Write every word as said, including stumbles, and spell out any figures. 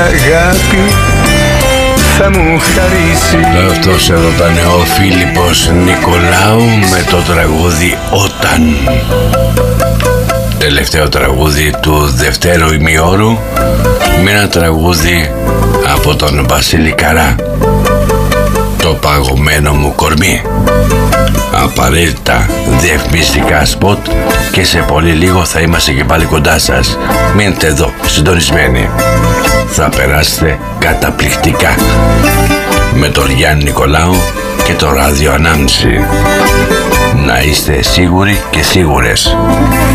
αγάπη θα μου χαρίσει. Αυτός εδώ ήταν ο Φίλιππος Νικολάου με το τραγούδι «Όταν». Τελευταίο τραγούδι του δευτέρου ημιώρου με ένα τραγούδι από τον Βασίλη Καρά, «Το παγωμένο μου κορμί». Απαραίτητα διαφημιστικά σποτ και σε πολύ λίγο θα είμαστε και πάλι κοντά σας. Μείνετε εδώ συντονισμένοι, θα περάσετε καταπληκτικά με τον Γιάννη Νικολάου και το ραδιοανάμνηση. Να είστε σίγουροι και σίγουρες.